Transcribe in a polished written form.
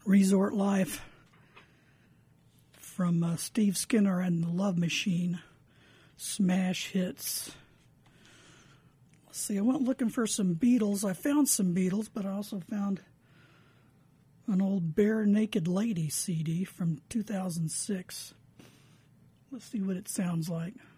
Resort Life from Steve Skinner and the Love Machine. Smash hits. Let's see, I went looking for some Beatles. I found some Beatles, but I also found an old Bare Naked Lady CD from 2006. Let's see what it sounds like.